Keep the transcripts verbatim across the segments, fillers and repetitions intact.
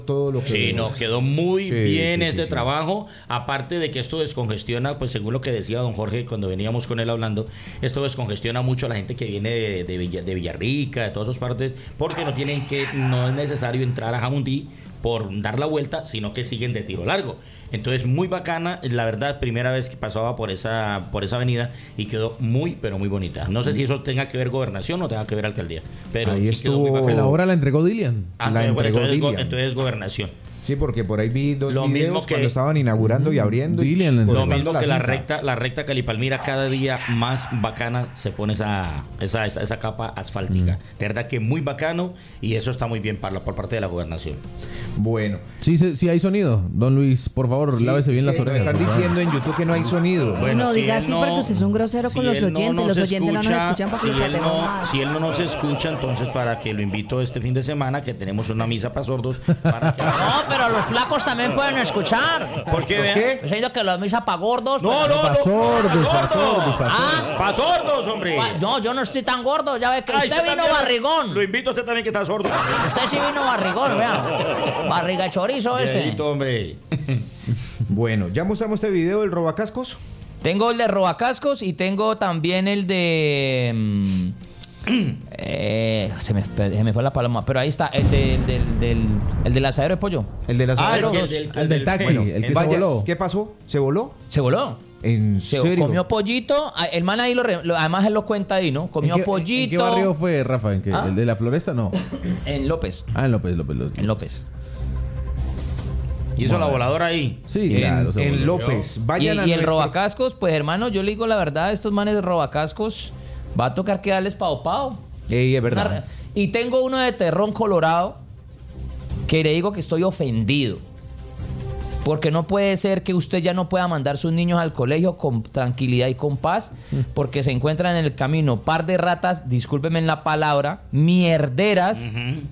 todo lo que... Sí, no, quedó muy sí, bien sí, este sí, trabajo, sí. Aparte de que esto descongestiona, pues según lo que decía don Jorge cuando veníamos con él hablando, esto descongestiona mucho a la gente que viene de, de, Villa, de Villarrica, de todas esas partes, porque no tienen que, no es necesario entrar a Jamundí por dar la vuelta, sino que siguen de tiro largo. Entonces, muy bacana, la verdad, primera vez que pasaba por esa por esa avenida y quedó muy, pero muy bonita. No sé si eso tenga que ver gobernación o tenga que ver alcaldía, pero ahí sí estuvo... quedó muy la obra la entregó Dilian. Ah, la entonces, entregó entonces, Dilian. go, entonces gobernación. Sí, porque por ahí vi dos lo videos mismo que, cuando estaban inaugurando y abriendo. Dilian, y lo mismo que la cinta. recta, la recta Calipalmira, cada día más bacana se pone esa, esa, esa, esa capa asfáltica. Mm. De verdad que muy bacano y eso está muy bien para, por parte de la gobernación. Bueno. Sí, sí, sí hay sonido. Don Luis, por favor, sí, lávese bien sí, las orejas. Están diciendo en YouTube que no hay sonido. Bueno, no, si diga así no, porque usted es un grosero si con los oyentes. No los oyentes escucha, no nos escuchan para si que él no, si él no nos escucha, entonces para que lo invito este fin de semana, que tenemos una misa para sordos. Para que... No, pero los flacos también pueden escuchar. ¿Por qué? ¿Por qué? Pues he dicho que la misa para gordos. No, no, para sordos, para sordos, para sordos. Para sordos, hombre. No, yo no estoy tan gordo, ya ve que Ay, usted vino también, barrigón. Lo invito a usted también que está sordo. Usted sí vino barrigón, vea. Barriga chorizo ese. Viejito, hombre. Bueno, ¿ya mostramos este video del robacascos? Tengo el de robacascos y tengo también el de... Mmm, eh, se, me, se me fue la paloma, pero ahí está, el, de, el, del, del, el del asadero de pollo. El del asadero. Ah, el, del, el, el del taxi, bueno, el que vaya, se voló. ¿Qué pasó? ¿Se voló? Se voló. ¿En se serio? Comió pollito. El man ahí lo, lo además él lo cuenta ahí, ¿no? Comió ¿En qué, pollito. ¿En qué barrio fue, Rafa? ¿En qué? ¿Ah? ¿El de la Floresta? No. En López. Ah, en López, López, López. En López. ¿Hizo bueno, la voladora ahí? Sí, sí claro. En, en López. Vayan y, a y nuestro... el robacascos, pues hermano, yo le digo la verdad, estos manes de robacascos va a tocar que darles pao pao. Ey, es verdad. Una, y tengo uno de terrón colorado que le digo que estoy ofendido. Porque no puede ser que usted ya no pueda mandar sus niños al colegio con tranquilidad y con paz, porque se encuentran en el camino par de ratas, discúlpeme en la palabra, mierderas, uh-huh.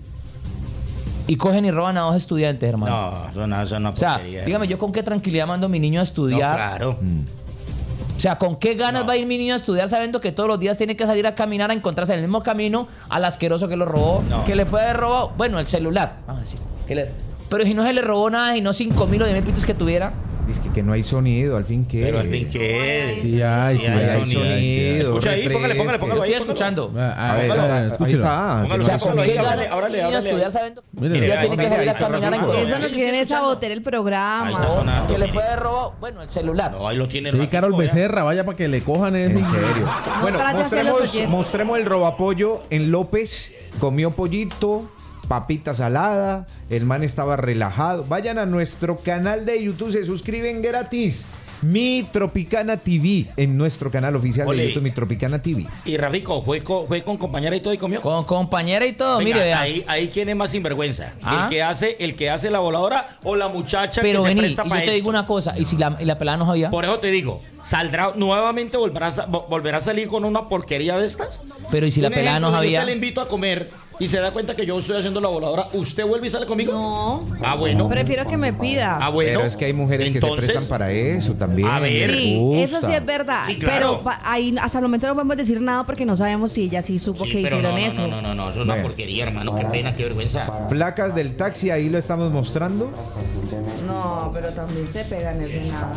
y cogen y roban a dos estudiantes, hermano. No, eso no, eso no o sea, porquería, dígame, yo con qué tranquilidad mando a mi niño a estudiar. No, claro. Mm. O sea, ¿con qué ganas no. va a ir mi niño a estudiar sabiendo que todos los días tiene que salir a caminar a encontrarse en el mismo camino al asqueroso que lo robó? No. ¿Que le puede haber robado? Bueno, el celular. Vamos a decir. Que le... Pero si no se le robó nada, y no cinco mil o diez mil pitos que tuviera. Dice que, que no hay sonido, al fin que. Pero al fin que es. Sí hay, sí, sí hay, hay sonido. sonido. Escucha ahí, póngale, póngale, póngale. Lo estoy escuchando. A ver, ahí está. Póngalo, póngalo ahí, háblale, háblale. A estudiar sabiendo. Mire, ya tiene que salir a caminar en colegio. Eso nos quieren sabotear el programa. Que le puede robar, bueno, el celular. No, ahí lo tiene. Sí, Carol Becerra, vaya para que le cojan ese. En serio. Bueno, mostremos, mostremos el robapollo en López. Comió pollito, papita salada, el man estaba relajado. Vayan a nuestro canal de YouTube, se suscriben gratis. Mi Tropicana T V, en nuestro canal oficial Ole. de YouTube, Mi Tropicana T V. Y Rafico, ¿fue con, fue con compañera y todo y comió? Con compañera y todo, Venga, mire, vea. Ahí, ahí quién es más sinvergüenza. ¿Ah? El que hace, el que hace la voladora o la muchacha Pero que vení, se presta y para yo te esto. digo una cosa, y si la, y la pelada no sabía. Por eso te digo, ¿saldrá nuevamente, volverá a, volverá a salir con una porquería de estas? Pero y si la Un pelada ejemplo, no sabía. Yo te le invito a comer y se da cuenta que yo estoy haciendo la voladora, ¿usted vuelve y sale conmigo? No. Ah, bueno. Prefiero que me pida. Ah, bueno. Pero es que hay mujeres Entonces, que se prestan para eso también. A ver. Sí, eso sí es verdad. Sí, claro. Pero pa, ahí hasta el momento no podemos decir nada porque no sabemos si ella sí supo sí, que hicieron no, no, eso. No, no, no, no, eso es una porquería, hermano. Qué pena, qué vergüenza. Placas del taxi, ahí lo estamos mostrando. No, pero también se pegan el de nada.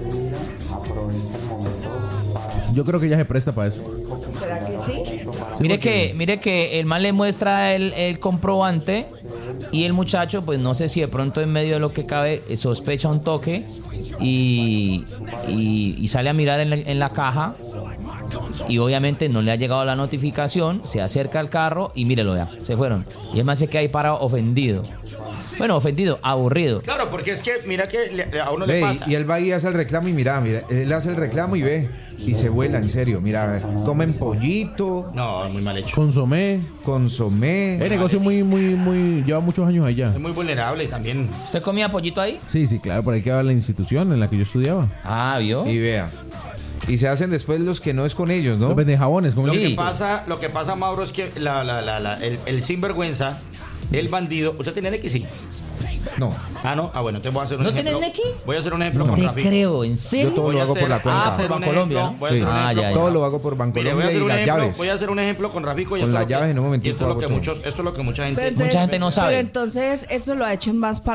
Yo creo que ella se presta para eso. ¿Será que sí? Sí, mire que, mire que el man le muestra el, el comprobante y el muchacho, pues no sé si de pronto en medio de lo que cabe sospecha un toque y, y, y sale a mirar en la, en la caja y obviamente no le ha llegado la notificación, se acerca al carro y mírelo ya, se fueron. Y el man se queda ahí parado ofendido. Bueno, ofendido, aburrido. Claro, porque es que mira que le, a uno ve, le pasa. Y él va y hace el reclamo y mira, mira, él hace el reclamo y ve. Y se vuela, en serio. Mira, a ver, comen pollito. No, muy mal hecho. Consomé. Consomé. El negocio muy, muy, muy... Lleva muchos años allá. Es muy vulnerable también. ¿Usted comía pollito ahí? Sí, sí, claro. Por ahí quedaba la institución en la que yo estudiaba. Ah, ¿vio? Y vea. Y se hacen después los que no es con ellos, ¿no? Los venden jabones. Lo sí. que pasa, lo que pasa, Mauro, es que la, la, la, la, el, el sinvergüenza, el bandido... ¿Usted tiene X? Sí. No. Ah, no. Ah, bueno, entonces voy a hacer un ¿No ejemplo. tienes Nequi? Voy a hacer un ejemplo No con te Rafico. creo, ¿en serio? Yo todo Voy lo a hago hacer- por la cuenta. voy a Ah, hacer por un Bancolombia. ejemplo- voy a Sí. hacer un Ah, ejemplo ya, con- ya. Todo lo hago por Mire, voy a Bancolombia hacer y un las ejemplo, llaves. voy a hacer un ejemplo con Rafico y Con esto las es lo que- llaves en un y momentico esto es lo hago que todo. muchos, esto es lo que mucha gente Pero Mucha gente no sabe. Pero entonces eso lo ha hecho en más